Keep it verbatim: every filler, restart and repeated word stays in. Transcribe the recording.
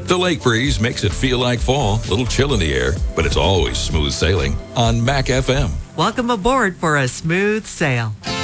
The lake breeze makes it feel like fall, a little chill in the air, but it's always smooth sailing on Mac F M. Welcome aboard for a smooth sail.